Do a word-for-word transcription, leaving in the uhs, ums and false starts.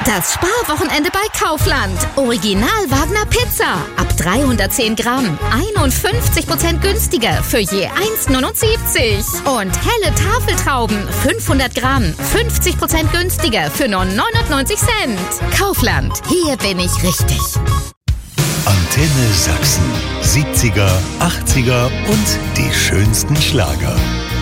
Das Sparwochenende bei Kaufland. Original Wagner Pizza. Ab dreihundertzehn Gramm. einundfünfzig Prozent günstiger für je eins Komma neunundsiebzig. Und helle Tafeltrauben. fünfhundert Gramm. fünfzig Prozent günstiger für nur neunundneunzig Cent. Kaufland. Hier bin ich richtig. Antenne Sachsen. siebziger, achtziger und die schönsten Schlager.